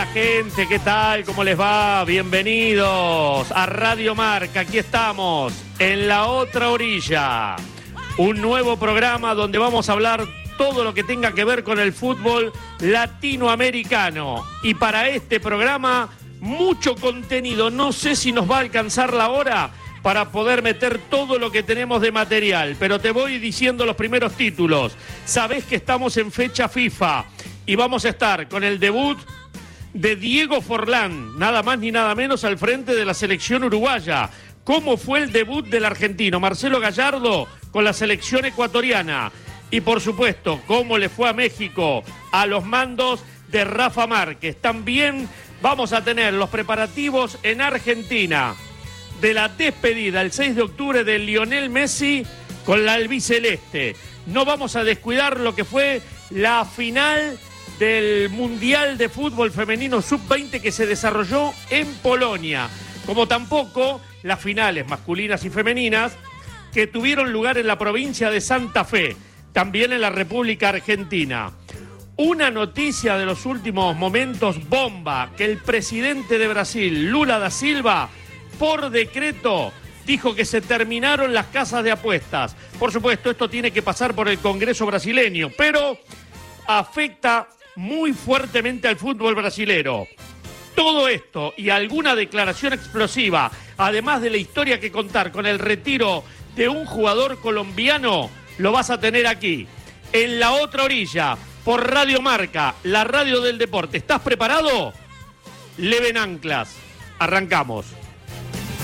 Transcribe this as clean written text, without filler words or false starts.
Hola gente, ¿qué tal? ¿Cómo les va? Bienvenidos a Radio Marca. Aquí estamos, en la otra orilla. Un nuevo programa donde vamos a hablar todo lo que tenga que ver con el fútbol latinoamericano. Y para este programa, mucho contenido. No sé si nos va a alcanzar la hora para poder meter todo lo que tenemos de material, pero te voy diciendo los primeros títulos. Sabés que estamos en fecha FIFA y vamos a estar con el debut de Diego Forlán, nada más ni nada menos al frente de la selección uruguaya. ¿Cómo fue el debut del argentino Marcelo Gallardo con la selección ecuatoriana? Y por supuesto, cómo le fue a México a los mandos de Rafa Márquez. También vamos a tener los preparativos en Argentina de la despedida el 6 de octubre de Lionel Messi con la albiceleste. No vamos a descuidar lo que fue la final del Mundial de Fútbol Femenino Sub-20 que se desarrolló en Polonia, como tampoco las finales masculinas y femeninas que tuvieron lugar en la provincia de Santa Fe, también en la República Argentina. Una noticia de los últimos momentos bomba, que el presidente de Brasil, Lula da Silva, por decreto dijo que se terminaron las casas de apuestas. Por supuesto, esto tiene que pasar por el Congreso brasileño, pero afecta muy fuertemente al fútbol brasilero. Todo esto y alguna declaración explosiva, además de la historia que contar con el retiro de un jugador colombiano, lo vas a tener aquí, en la otra orilla, por Radio Marca, la radio del deporte. ¿Estás preparado? Leven anclas. Arrancamos.